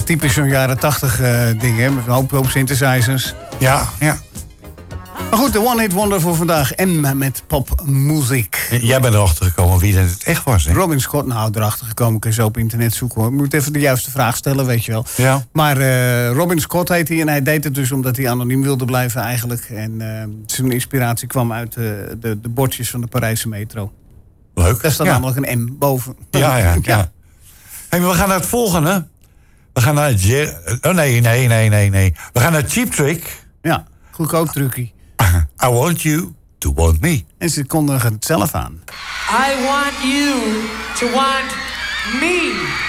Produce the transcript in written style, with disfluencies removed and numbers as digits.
typisch zo'n jaren 80 ding, hè? Met een hoop synthesizers. Ja. Maar goed, de one-hit wonder voor vandaag. En met popmuziek. Jij bent erachter gekomen wie het echt was, hè? Robin Scott, nou, erachter gekomen. Kun je zo op internet zoeken, hoor. Je moet even de juiste vraag stellen, weet je wel. Ja. Maar Robin Scott heet hij. En hij deed het dus omdat hij anoniem wilde blijven, eigenlijk. En zijn inspiratie kwam uit de bordjes van de Parijse metro. Leuk. Daar staat namelijk een M boven. Ja. Hey, maar we gaan naar het volgende. We gaan naar... nee. We gaan naar Cheap Trick. Ja, goedkoop truckie. I want you to want me. En ze kondigen het zelf aan. I want you to want me.